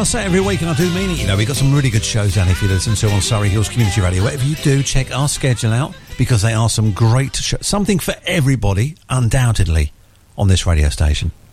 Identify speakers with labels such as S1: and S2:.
S1: say it every week, and I do mean it. You know, we've got some really good shows down if you listen to on Surrey Hills Community Radio. Whatever you do, check our schedule out, because they are some great shows. Something for everybody, undoubtedly, on this radio station.